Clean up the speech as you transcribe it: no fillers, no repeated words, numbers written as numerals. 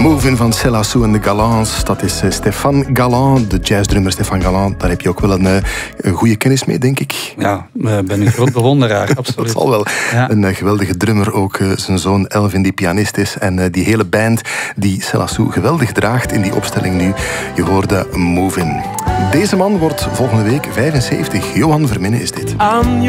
Movin' van Céla Sou en de Galants. Dat is Stéphane Galland, de jazzdrummer Stéphane Galland. Daar heb je ook wel een goede kennis mee, denk ik. Ja, ik ben een groot bewonderaar, absoluut. Dat zal wel. Ja. Een geweldige drummer, ook zijn zoon Elvin, die pianist is. En die hele band die Céla Sou geweldig draagt in die opstelling nu. Je hoorde Movin'. Deze man wordt volgende week 75. Johan Verminnen is dit.